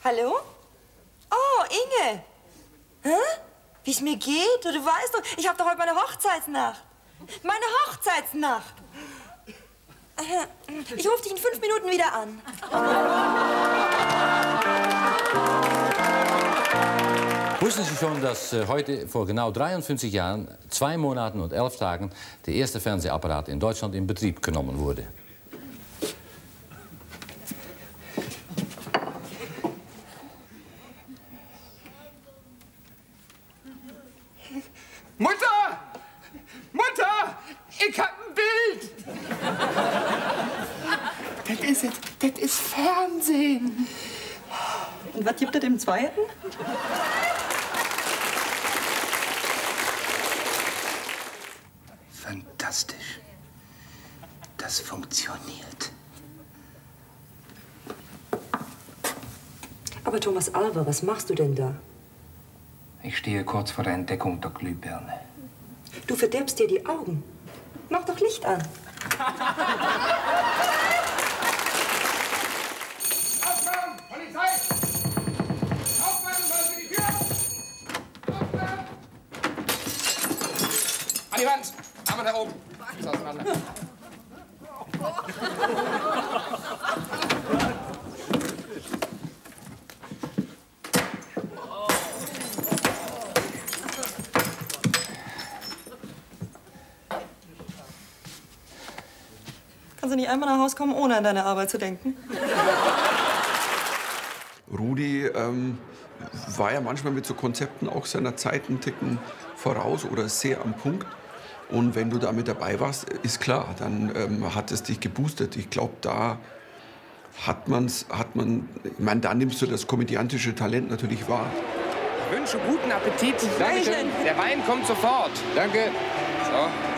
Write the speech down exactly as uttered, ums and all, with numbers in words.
Hallo? Oh, Inge. Hä? Wie es mir geht? Du weißt doch, ich habe doch heute meine Hochzeitsnacht. Meine Hochzeitsnacht. Ich rufe dich in fünf Minuten wieder an. Wussten Sie schon, dass äh, heute vor genau dreiundfünfzig Jahren, zwei Monaten und elf Tagen, der erste Fernsehapparat in Deutschland in Betrieb genommen wurde? Mutter! Mutter! Ich hab ein Bild! Das ist es. Das ist Fernsehen. Und was gibt es im zweiten? Fantastisch. Das funktioniert. Aber Thomas Alva, was machst du denn da? Ich stehe kurz vor der Entdeckung der Glühbirne. Du verdirbst dir die Augen. Mach doch Licht an. Aufnahmen! Polizei! Aufmachen, wollen Sie die Tür! Aufnahmen! An die Wand! Arme da oben! Ist auseinander. Kannst du nicht einmal nach Hause kommen, ohne an deine Arbeit zu denken? Rudi ähm, war ja manchmal mit so Konzepten auch seiner Zeit einen Ticken voraus oder sehr am Punkt. Und wenn du da mit dabei warst, ist klar, dann ähm, hat es dich geboostet. Ich glaube, da hat man's, hat man, ich meine, da nimmst du das komödiantische Talent natürlich wahr. Ich wünsche guten Appetit. Dankeschön. Der Wein kommt sofort. Danke. So.